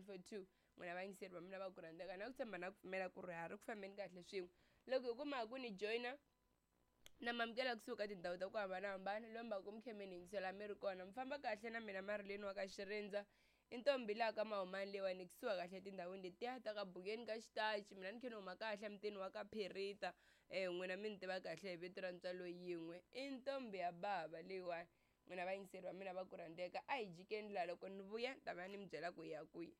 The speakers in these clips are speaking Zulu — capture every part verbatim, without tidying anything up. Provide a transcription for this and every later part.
four two n'wina vayingiseri va mina va ku rhandzeka na ku tshemba na ku pfumela ku ri ha ri ku fambeni kahle swin'we loko hi kuma ku ni joyina na mamukela kusuka tindhawu ta ku hambanahambana lomba ku mikhemeni yingisela mi ri kona mi famba kahle na mina marileni wa ka xirindza i ntombi laha ka mahumani leyiwani kusuka kahle tindhawini letiya ta ka bukeni ka xitachi mina ni khe ni huma kahle emutini wa ka phirita um n'wina mi ni tiva kahle hi vito ra ntswalo yin'we i ntombi ya bava leyiwani n'wina vayingiseri va mina va ku rhandzeka a hi jikeni laha loko ni vuya ni ta va ni mi byela ku hi ya kwihi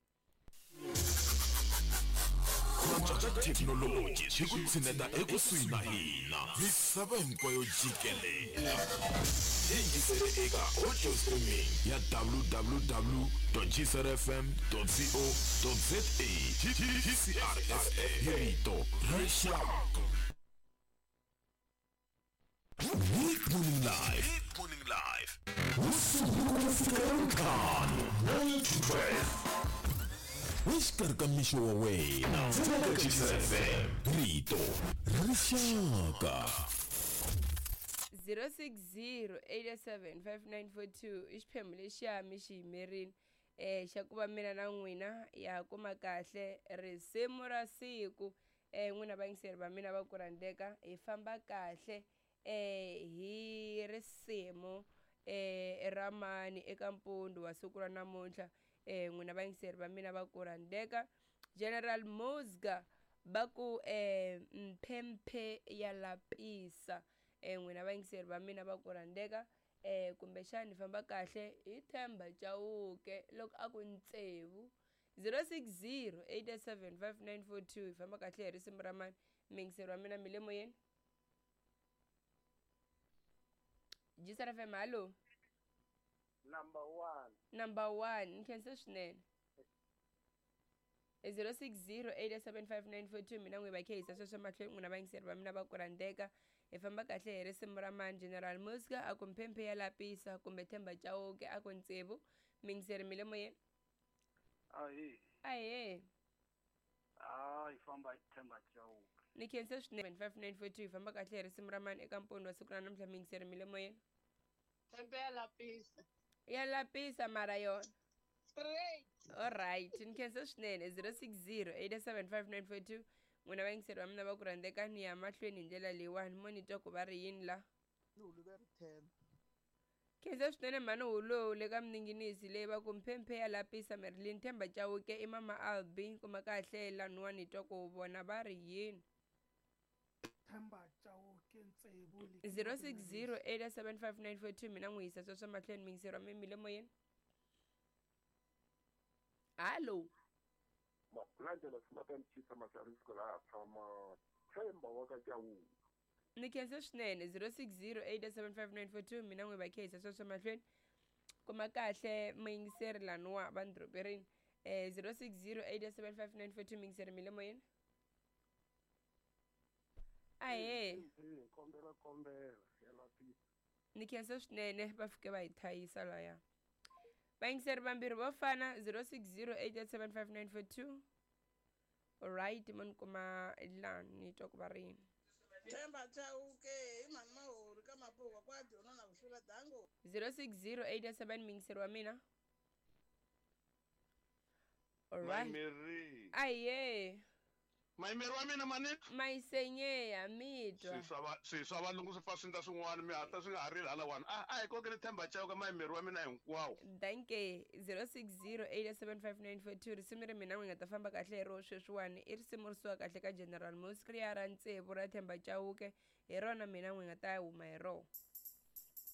thekinoloji hi ku tshineta ekusuhi na hina misava hinkwayo jikelela yingisele eka audio streaming ya w w w dot g s r f m dot co dot z a G C R F M hi rito rixaka Hit Morning Live Hit Morning Live usuku kufika emkhano nine to twelve Wishkar kamisho wa wena Teka G S R F M Rito Rishaka zero six zero eight seven five nine four two i xiphemu lexiya mi xi yimerini um xa ku va mina na n'wina ya kuma kahle risimu ra siku um n'wina vayingiseri va mina va ku rhandzeka hi famba kahle um hi risimu um ra mani eka mpundzu wa siku ra namuntlha um n'wina vayingiseri va mina va ku rhandzeka General Muzka va ku um mphemphe ya lapisa um n'wina vayingiseri va mina va ku rhandzeka um kumbexani famba kahle hi Themba Chauke loko a ku ntsevu zero six zero eight seven five nine four two hi famba kahle hi risimu ra mani mingiseri wa mina mi le moyeni G S R F M hallo number one number one ni khense swinene i zero six zero eight seven five nine four two mina n'wi va khe hisa sweswo mahlweni n'wina vayingiseri va mina va ku rhandzeka hi famba kahle hi risimu ra mani General Muzka a ku mphemphe ya lapisa kumbe Themba Chauke a ku ntsevu mingiseri mi le moyeni ahe ahe ah hi famba hi Themba Chauke ni khense swinene five nine four two hi famba kahle hi risimu ra mani eka mpundzu wa siku ra namuntlha mingiseri mi le moyeni Themba ya lapisa ya lapisa mara yona straight alright ni khense swinene zero six zero eight seven five nine four two n'wina vayingiseri va mina va ku rhandzeka ni ya mahlweni hi ndlela leyiwani mo ni twa ku va ri yini la khense swinene mhani hulowu le ka mininginisi leyi va ku mphemphe ya lapisa Marilyn Themba Chauke i mama Albi kuma kahle laniwani ni twa ku vona va ri yini Themba Chauke ntsevu zero six zero eight seven five nine four two mina n'wi yisa sweswo mahlweni mingiseri wa mi le moyeni hallo Landela simata mchisa mashariki la tama Themba wa ka Chauke ni khense swinene zero six zero eight seven five nine four two mina n'wi va khe hisa sweswo mahlweni kuma kahle muyingiseri laniwa va ndoroberini um zero six zero eight seven five nine four two mingiseri mi le moyeni ahe kombela kombela ya lapisa ni khense swinene va fike va hi thayisa laya vayingiseri vambirhi vo fana zero six zero eight seven five nine four two alright mo ni kuma lani ni twa ku va ri yini Themba Chauke hi mani mahori ka mapuka kwa dyona na vuxula dango zero six zero eight seven mingiseri wa mina alright Maimeri aye Maimeri wa mina mani mayisenyeya mi twa swiswa swiswa valungu swi fa swinta swin'wana mi hata swi nga ha rili hala wani a a hi kokeli Themba Chauke Maimeri wa mina hinkwawo danke zero six zero eight seven five nine four two risimu ri mina n'wi nga ta famba kahle hi ro sweswiwani i risimu ri suka kahle ka General Muzka ya ra ntsevu ra Themba Chauke hi rona mina n'wi nga ta huma hi rona